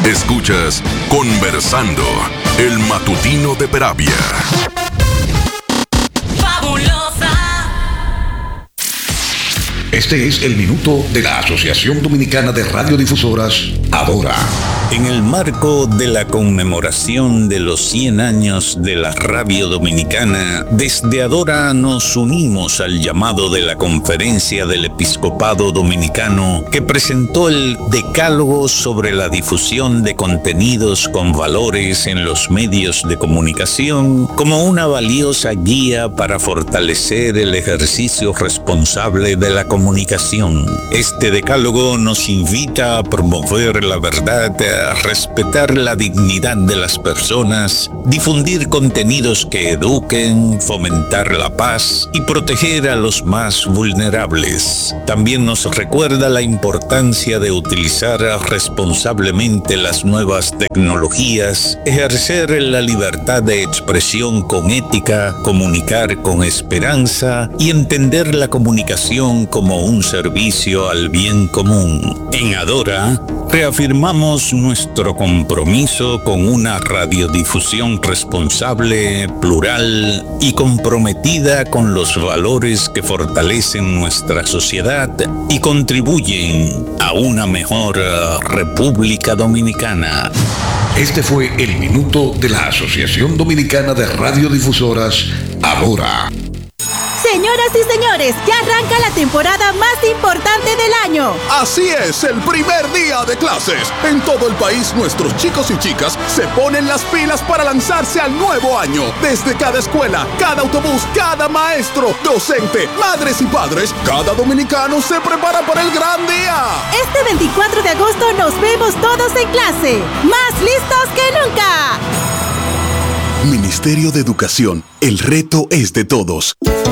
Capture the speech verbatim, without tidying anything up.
Escuchas Conversando, el matutino de Peravia. Fabulosa. Este es el minuto de la Asociación Dominicana de Radiodifusoras, Adora. En el marco de la conmemoración de los cien años de la radio dominicana, desde Adora nos unimos al llamado de la Conferencia del Episcopado Dominicano, que presentó el Decálogo sobre la difusión de contenidos con valores en los medios de comunicación como una valiosa guía para fortalecer el ejercicio responsable de la comunicación. Este decálogo nos invita a promover la verdad, a respetar la dignidad de las personas, difundir contenidos que eduquen, fomentar la paz y proteger a los más vulnerables. También nos recuerda la importancia de utilizar responsablemente las nuevas tecnologías, ejercer la libertad de expresión con ética, comunicar con esperanza y entender la comunicación como un servicio al bien común. En Adora, reafirmamos nuestro compromiso con una radiodifusión responsable, plural y comprometida con los valores que fortalecen nuestra sociedad y contribuyen a una mejor República Dominicana. Este fue el minuto de la Asociación Dominicana de Radiodifusoras, Adora. Señoras y señores, ya arranca la temporada más importante del año. Así es, el primer día de clases. En todo el país, nuestros chicos y chicas se ponen las pilas para lanzarse al nuevo año. Desde cada escuela, cada autobús, cada maestro, docente, madres y padres, cada dominicano se prepara para el gran día. Este veinticuatro de agosto nos vemos todos en clase, más listos que nunca. Ministerio de Educación, el reto es de todos.